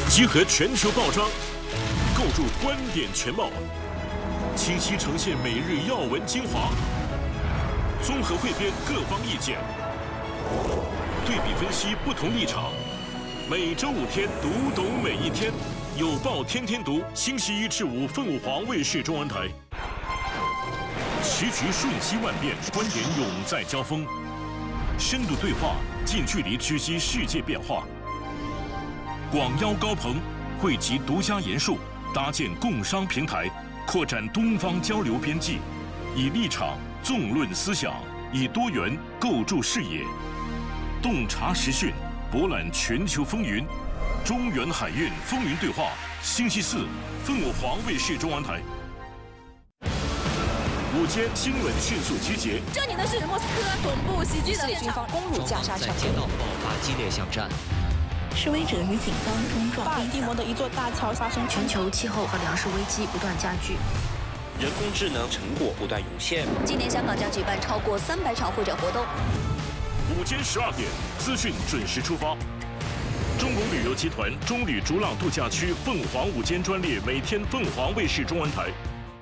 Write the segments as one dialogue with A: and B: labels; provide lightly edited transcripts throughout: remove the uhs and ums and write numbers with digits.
A: 集合全球报章，构筑观点全貌，清晰呈现每日要闻精华，综合汇编各方意见，对比分析不同立场。每周5天，读懂每一天。有报天天读，星期1至5，凤凰卫视中文台。时局瞬息万变，观点永在交锋，深度对话，近距离直击世界变化。广邀高朋，汇集独家研述，搭建共商平台，扩展东方交流边际，以立场纵论思想，以多元构筑视野，洞察时讯，博览全球风云。中原海运风云对话，星期4，凤凰卫视中文台。午间新闻迅速集结。
B: 这里呢是莫斯科总部袭击的
C: 军方攻入加沙城，
D: 在街道爆发激烈巷战。
E: 示威者与警方冲撞。
C: 巴尔的摩的一座大桥发生
F: 全球气候和粮食危机不断加剧。
G: 人工智能成果不断涌现。
B: 今年香港将举办超过300场会展活动。
A: 午间12点，资讯准时出发。中国旅游集团中旅逐浪度假区凤凰午间专列，每天凤凰卫视中文台。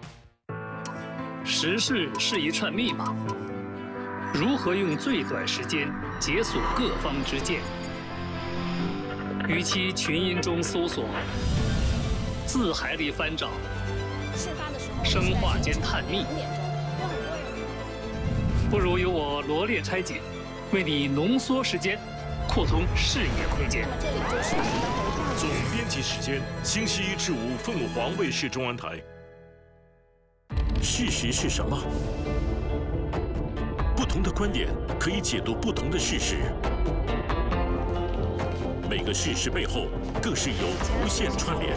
H: 时事是一串密码，如何用最短时间解锁各方之见？与其群音中搜索，字海里翻找，生化间探秘，不如由我罗列拆解，为你浓缩时间。扩通视野空间。
A: 总编辑时间：星期1至5，凤凰卫视中文台。事实是什么？不同的观点可以解读不同的事实。每个事实背后更是有无限串联。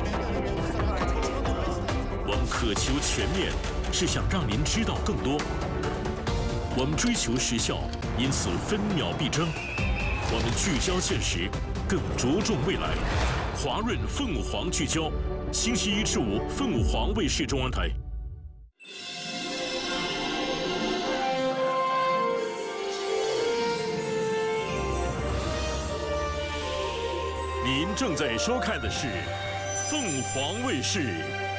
A: 我们渴求全面，是想让您知道更多。我们追求时效，因此分秒必争。我们聚焦现实，更着重未来。华润凤凰聚焦，星期1至5，凤凰卫视中文台。您正在收看的是凤凰卫视